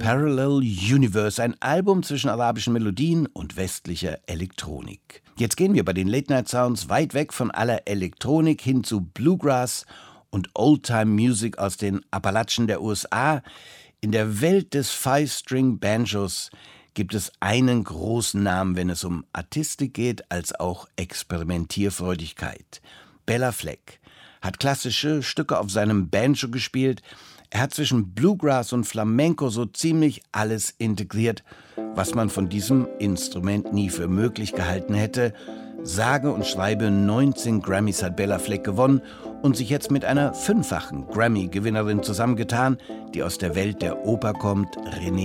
Parallel Universe, ein Album zwischen arabischen Melodien und westlicher Elektronik. Jetzt gehen wir bei den Late-Night-Sounds weit weg von aller Elektronik hin zu Bluegrass und Old-Time-Music aus den Appalachen der USA. In der Welt des Five-String-Banjos gibt es einen großen Namen, wenn es um Artistik geht, als auch Experimentierfreudigkeit. Béla Fleck hat klassische Stücke auf seinem Banjo gespielt. Er hat zwischen Bluegrass und Flamenco so ziemlich alles integriert, was man von diesem Instrument nie für möglich gehalten hätte. Sage und schreibe 19 Grammys hat Béla Fleck gewonnen und sich jetzt mit einer 5-fachen Grammy-Gewinnerin zusammengetan, die aus der Welt der Oper kommt, Renée